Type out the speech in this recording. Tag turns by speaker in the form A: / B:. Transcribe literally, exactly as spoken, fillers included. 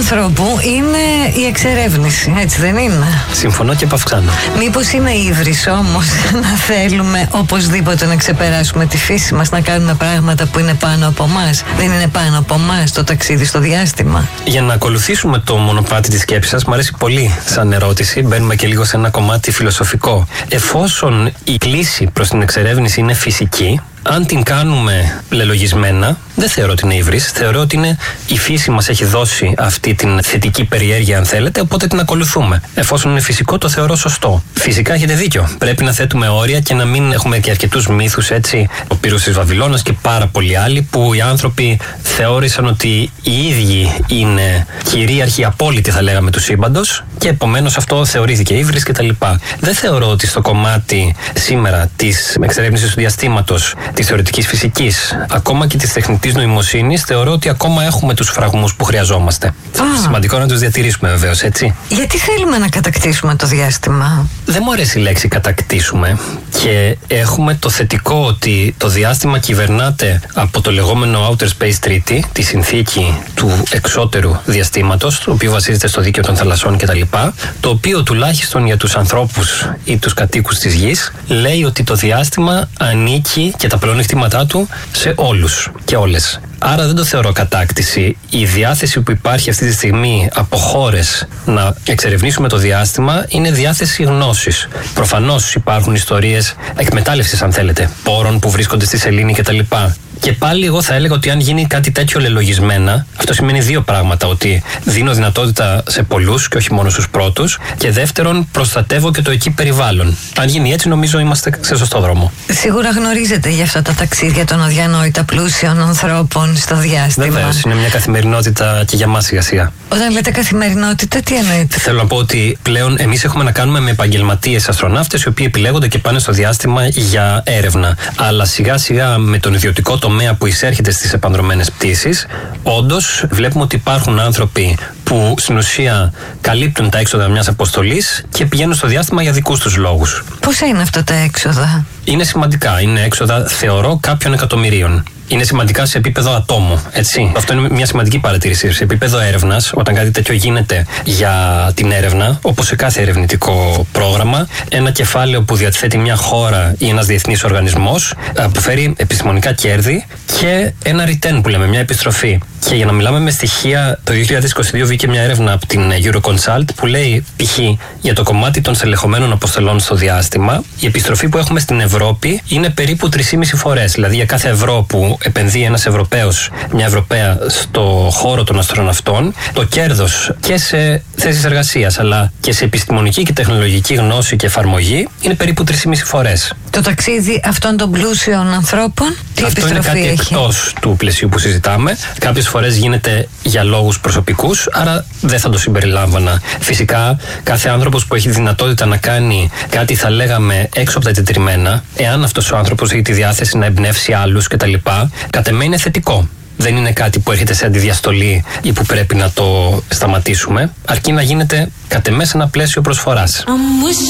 A: ανθρώπου είναι η εξερεύνηση, έτσι δεν είναι?
B: Συμφωνώ και επαυξάνω.
A: Μήπως είναι ύβρις όμως να θέλουμε οπωσδήποτε να ξεπεράσουμε τη φύση μας, να κάνουμε πράγματα που είναι πάνω από εμάς? Δεν είναι πάνω από εμάς το ταξίδι στο διάστημα?
B: Για να ακολουθήσουμε το μονοπάτι της σκέψης σας, μου αρέσει πολύ σαν ερώτηση. Μπαίνουμε και λίγο σε ένα κομμάτι φιλοσοφικό. Εφόσον η κλίση προς την εξερεύνηση είναι φυσική, αν την κάνουμε λελογισμένα, δεν θεωρώ ότι είναι ύβρις. Θεωρώ ότι είναι η φύση μας έχει δώσει αυτή την θετική περιέργεια, αν θέλετε, οπότε την ακολουθούμε. Εφόσον είναι φυσικό, το θεωρώ σωστό. Φυσικά έχετε δίκιο. Πρέπει να θέτουμε όρια και να μην έχουμε και αρκετούς μύθους, έτσι, ο Πύρος της Βαβυλώνας και πάρα πολλοί άλλοι, που οι άνθρωποι θεώρησαν ότι οι ίδιοι είναι κυρίαρχοι, απόλυτοι, θα λέγαμε, του σύμπαντος, και επομένως αυτό θεωρήθηκε ύβρις κτλ. Δεν θεωρώ ότι στο κομμάτι σήμερα της εξερεύνησης του διαστήματος, της θεωρητικής φυσικής, ακόμα και της τεχνητής νοημοσύνης, θεωρώ ότι ακόμα έχουμε τους φραγμούς που χρειαζόμαστε. Α. Σημαντικό να τους διατηρήσουμε, βεβαίως, έτσι.
A: Γιατί θέλουμε να κατακτήσουμε το διάστημα?
B: Δεν μου αρέσει η λέξη κατακτήσουμε, και έχουμε το θετικό ότι το διάστημα κυβερνάται από το λεγόμενο Outer Space Treaty, τη συνθήκη του εξώτερου διαστήματος, το οποίο βασίζεται στο δίκαιο των θαλασσών κτλ. Το οποίο τουλάχιστον για τους ανθρώπους ή τους κατοίκους της Γης λέει ότι το διάστημα ανήκει και τα πλεονεκτήματά του σε όλους και όλες. Άρα δεν το θεωρώ κατάκτηση. Η διάθεση που υπάρχει αυτή τη στιγμή από χώρες να εξερευνήσουμε το διάστημα είναι διάθεση γνώσης. Προφανώς υπάρχουν ιστορίες εκμετάλλευσης, αν θέλετε, πόρων που βρίσκονται στη σελήνη κτλ. Και πάλι εγώ θα έλεγα ότι αν γίνει κάτι τέτοιο λελογισμένα, αυτό σημαίνει δύο πράγματα. Ότι δίνω δυνατότητα σε πολλούς και όχι μόνο στους πρώτους, και δεύτερον προστατεύω και το εκεί περιβάλλον. Αν γίνει έτσι, νομίζω είμαστε σε σωστό δρόμο.
A: Σίγουρα γνωρίζετε για αυτά τα ταξίδια των αδιανόητα πλούσιων ανθρώπων στο διάστημα.
B: Βεβαίως, είναι μια καθημερινότητα και για μας σιγά σιγά.
A: Όταν λέτε καθημερινότητα, τι εννοείτε?
B: Θέλω να πω ότι πλέον εμείς έχουμε να κάνουμε με επαγγελματίες αστροναύτες, οι οποίοι επιλέγονται και πάνε στο διάστημα για έρευνα. Αλλά σιγά σιγά με τον ιδιωτικό τομέα που εισέρχεται στις επανδρωμένες πτήσεις, όντως βλέπουμε ότι υπάρχουν άνθρωποι που στην ουσία καλύπτουν τα έξοδα μιας αποστολής και πηγαίνουν στο διάστημα για δικούς τους λόγους.
A: Πόσα είναι αυτά τα έξοδα?
B: Είναι σημαντικά. Είναι έξοδα, θεωρώ, κάποιων εκατομμυρίων. Είναι σημαντικά σε επίπεδο ατόμου, έτσι. Αυτό είναι μια σημαντική παρατήρηση. Σε επίπεδο έρευνας, όταν κάτι τέτοιο γίνεται για την έρευνα, όπως σε κάθε ερευνητικό πρόγραμμα, ένα κεφάλαιο που διαθέτει μια χώρα ή ένας διεθνής οργανισμός αποφέρει επιστημονικά κέρδη και ένα return που λέμε, μια επιστροφή. Και για να μιλάμε με στοιχεία, το δύο χιλιάδες είκοσι δύο βγήκε μια έρευνα από την Euroconsult που λέει π.χ. για το κομμάτι των στελεχωμένων αποστολών στο διάστημα, η επιστροφή που έχουμε στην Ευρώπη είναι περίπου τρεις και μισή φορές. Δηλαδή για κάθε ευρώ που επενδύει ένας Ευρωπαίος, μια Ευρωπαία στο χώρο των αστροναυτών, το κέρδος και σε θέσεις εργασίας αλλά και σε επιστημονική και τεχνολογική γνώση και εφαρμογή είναι περίπου τρεις και μισή φορές.
A: Το ταξίδι αυτών των πλούσιων ανθρώπων, τι
B: αυτό
A: επιστροφή
B: είναι κάτι
A: έχει?
B: Εκτός του πλαισίου που συζητάμε. Κάποιες φορές γίνεται για λόγους προσωπικούς, άρα δεν θα το συμπεριλάμβανα. Φυσικά, κάθε άνθρωπος που έχει δυνατότητα να κάνει κάτι, θα λέγαμε, έξω από τα τετριμμένα, εάν αυτός ο άνθρωπος έχει τη διάθεση να εμπνεύσει άλλους κτλ., κατ' εμέ είναι θετικό. Δεν είναι κάτι που έρχεται σε αντιδιαστολή ή που πρέπει να το σταματήσουμε, αρκεί να γίνεται κατ' εμέ σε ένα πλαίσιο προσφοράς.